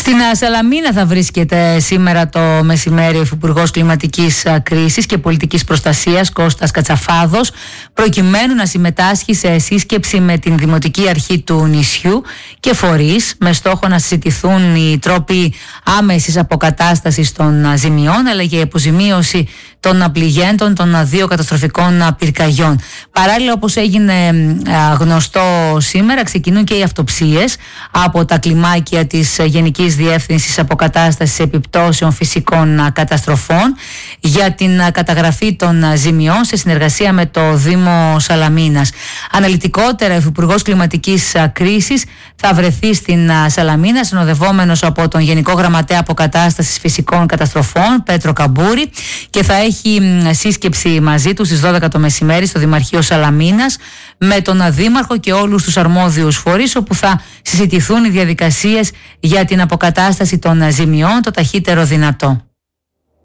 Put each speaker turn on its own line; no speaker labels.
Στην Σαλαμίνα θα βρίσκεται σήμερα το μεσημέρι ο Υφυπουργός Κλιματικής Κρίσης και Πολιτικής Προστασίας Κώστας Κατσαφάδος, προκειμένου να συμμετάσχει σε σύσκεψη με την Δημοτική Αρχή του νησιού και φορείς, με στόχο να συζητηθούν οι τρόποι άμεσης αποκατάστασης των ζημιών αλλά και η αποζημίωση των πληγέντων των δύο καταστροφικών πυρκαγιών. Παράλληλα, όπως έγινε γνωστό σήμερα, ξεκινούν και οι αυτοψίες από τα κλιμάκια της Γενικής Διεύθυνσης Αποκατάστασης Επιπτώσεων Φυσικών Καταστροφών για την καταγραφή των ζημιών σε συνεργασία με το Δήμο Σαλαμίνας. Αναλυτικότερα, ο Υφυπουργός Κλιματικής Κρίσης θα βρεθεί στην Σαλαμίνα, συνοδευόμενος από τον Γενικό Γραμματέα Αποκατάστασης Φυσικών Καταστροφών, Πέτρο Καμπούρη, και θα έχει σύσκεψη μαζί του στις 12 το μεσημέρι στο Δημαρχείο Σαλαμίνας με τον Δήμαρχο και όλους τους αρμόδιους φορείς, όπου θα συζητηθούν οι διαδικασίες για την αποκατάσταση των ζημιών το ταχύτερο δυνατό.